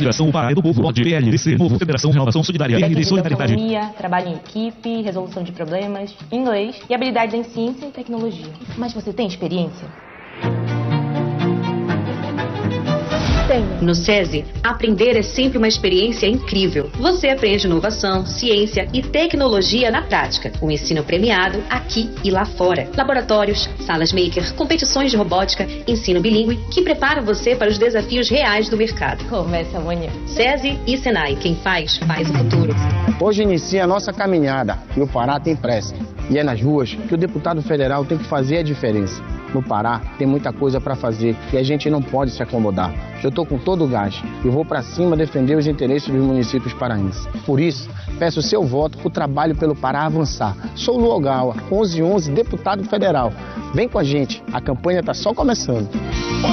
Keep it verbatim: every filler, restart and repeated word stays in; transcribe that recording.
Federação Pará é do Povo, P L D C, Novo, Federação Renovação Solidária, P R D Solidariedade. Autonomia, trabalho em equipe, resolução de problemas, inglês e habilidades em ciência e tecnologia. Mas você tem experiência? No SESI, aprender é sempre uma experiência incrível. Você aprende inovação, ciência e tecnologia na prática. Um ensino premiado aqui e lá fora. Laboratórios, salas maker, competições de robótica, ensino bilíngue que preparam você para os desafios reais do mercado. Começa amanhã. SESI e Senai, quem faz, faz o futuro. Hoje inicia a nossa caminhada e o Pará tem pressa. E é nas ruas que o deputado federal tem que fazer a diferença. No Pará tem muita coisa para fazer e a gente não pode se acomodar. Eu estou com todo o gás e vou para cima defender os interesses dos municípios paraenses. Por isso, peço o seu voto para o trabalho pelo Pará avançar. Sou Lu Ogawa, onze onze, deputado federal. Vem com a gente, a campanha está só começando.